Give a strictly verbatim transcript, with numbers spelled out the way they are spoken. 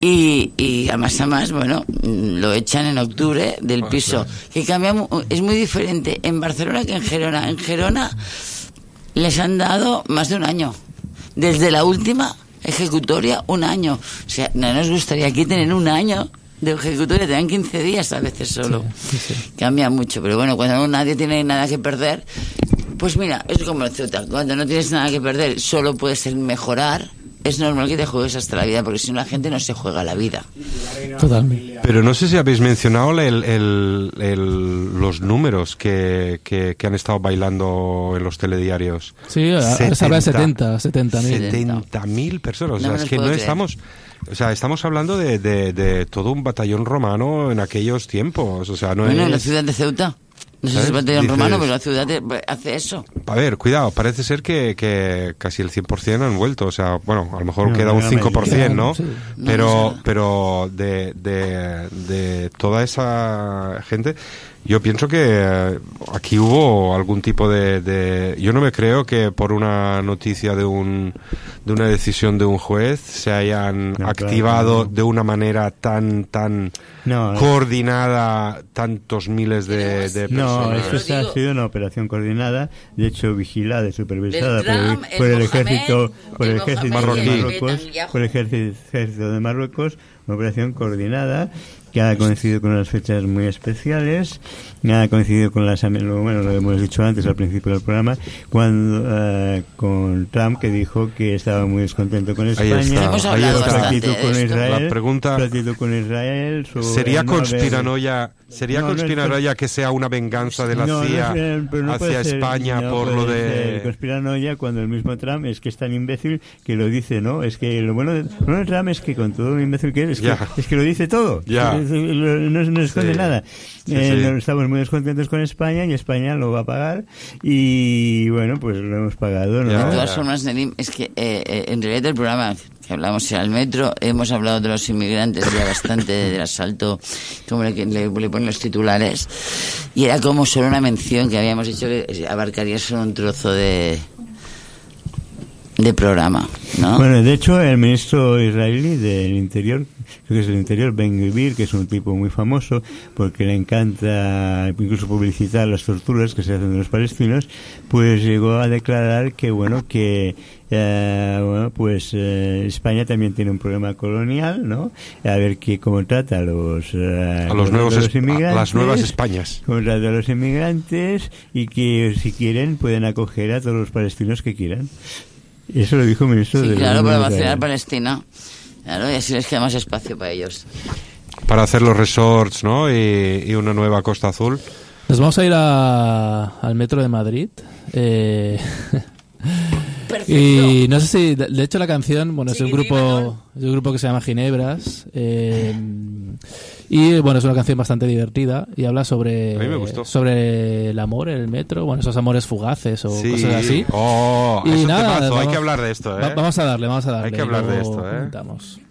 Y, y además, además, bueno, lo echan en octubre del piso, que cambia, es muy diferente en Barcelona que en Gerona. En Gerona les han dado más de un año. Desde la última ejecutoria, un año. O sea, no nos gustaría aquí tener un año de ejecutoria, te dan quince días a veces solo. Sí, sí, sí. Cambia mucho, pero bueno, cuando nadie tiene nada que perder, pues mira, es como el Ceuta. Cuando no tienes nada que perder, solo puedes mejorar. Es normal que te juegues hasta la vida, porque si no la gente no se juega la vida. Totalmente. Pero no sé si habéis mencionado el, el, el, los números que, que, que han estado bailando en los telediarios. Sí, ahora se habla de setenta, setenta mil. setenta mil personas, o sea, no es que no creer. estamos... O sea, estamos hablando de, de, de todo un batallón romano en aquellos tiempos, o sea, no bueno, es... en la ciudad de Ceuta. No sé si es batallón romano, pero la ciudad hace eso. A ver, cuidado, parece ser que, que casi el cien por ciento han vuelto. O sea, bueno, a lo mejor no, queda un cinco por ciento, ¿no? Sí. Pero, no pero de, de, de toda esa gente... Yo pienso que aquí hubo algún tipo de, de... Yo no me creo que por una noticia de un de una decisión de un juez se hayan no, activado claro, no. de una manera tan tan no, coordinada tantos miles de, de personas. No, esto ha sido una operación coordinada, de hecho vigilada y supervisada Trump, por, el, por el, el ejército por el, el ejército marroquí, de Marruecos, por el ejército de Marruecos, una operación coordinada que ha coincidido con unas fechas muy especiales, ha coincidido con las, bueno, lo hemos dicho antes al principio del programa, cuando uh, con Trump, que dijo que estaba muy descontento con España, ahí está, ahí está. Con Israel, la pregunta con Israel sobre sería conspiranoia sería no, conspiranoia no, que sea una venganza de la no, C I A no es, no hacia España no por lo de ser conspiranoia cuando el mismo Trump es que es tan imbécil que lo dice, ¿no? Es que lo bueno de, bueno de Trump es que con todo lo imbécil que es, es, que, es que lo dice todo. Ya. Es, no, no esconde sí. nada. Sí, eh, sí. Estamos muy descontentos con España y España lo va a pagar y bueno, pues lo hemos pagado, ¿no? De todas formas, Nerim, es que eh, eh, en realidad el programa que hablamos al metro, hemos hablado de los inmigrantes ya bastante, del asalto, como le, le, le ponen los titulares, y era como solo una mención que habíamos dicho que abarcaría solo un trozo de de programa, ¿no? Bueno, de hecho, el ministro israelí del Interior, creo que es del Interior, Ben-Gvir, que es un tipo muy famoso porque le encanta incluso publicitar las torturas que se hacen de los palestinos, pues llegó a declarar que, bueno, que eh, bueno, pues eh, España también tiene un problema colonial, ¿no? A ver que cómo trata a los, eh, a los nuevos los inmigrantes, a las nuevas Españas, cómo trata a los inmigrantes y que si quieren pueden acoger a todos los palestinos que quieran. Y eso lo dijo el ministro sí, de claro, para vaciar Palestina. Claro, y así les queda más espacio para ellos. Para hacer los resorts, ¿no? Y, y una nueva Costa Azul. Nos vamos a ir a, al metro de Madrid. Eh, y no sé si, de, de hecho la canción, bueno, es un grupo, es un grupo que se llama Ginebras. Eh, y bueno, es una canción bastante divertida y habla sobre, a mí me gustó. sobre el amor en el metro, bueno, esos amores fugaces o sí. cosas así. Oh, y es nada, un temazo, vamos, hay que hablar de esto, ¿eh? Va, vamos a darle, vamos a darle. Hay que hablar de esto, ¿eh? Comentamos.